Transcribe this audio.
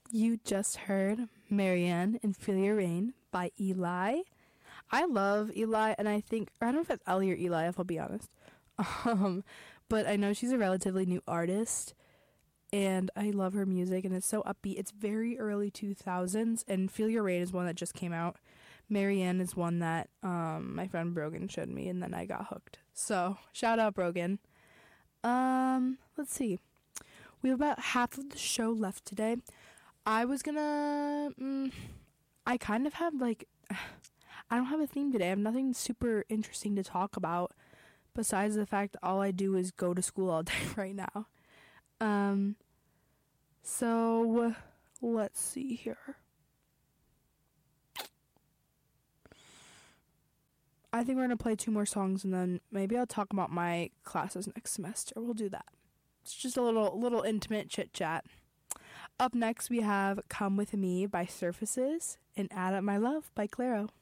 You just heard Marianne and Feel Your Rain by Eli. I love Eli, and I don't know if it's Ellie or Eli, if I'll be honest. But I know she's a relatively new artist, and I love her music, and it's so upbeat. It's very early 2000s, and Feel Your Rain is one that just came out. Marianne is one that my friend Brogan showed me, and then I got hooked. So, shout out Brogan. Let's see. We have about half of the show left today. I was gonna, I kind of have I don't have a theme today. I have nothing super interesting to talk about besides the fact that all I do is go to school all day right now. So let's see here. I think we're going to play 2 more songs, and then maybe I'll talk about my classes next semester. We'll do that. It's just a little intimate chit chat. Up next, we have Come With Me by Surfaces and Add Up My Love by Clairo.